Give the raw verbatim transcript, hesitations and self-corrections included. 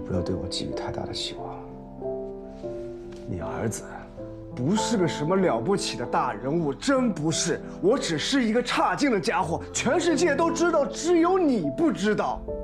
不要对我寄予太大的期望。你儿子不是个什么了不起的大人物，真不是。我只是一个差劲的家伙，全世界都知道，只有你不知道。